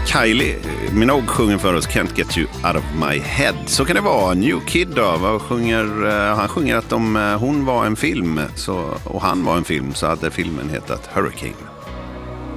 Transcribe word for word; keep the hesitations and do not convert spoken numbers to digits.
Kylie Minogue sjunger för oss Can't Get You Out of My Head. Så kan det vara. New Kid då, vad sjunger, uh, han sjunger att om uh, hon var en film så, och han var en film så hade filmen hetat Hurricane.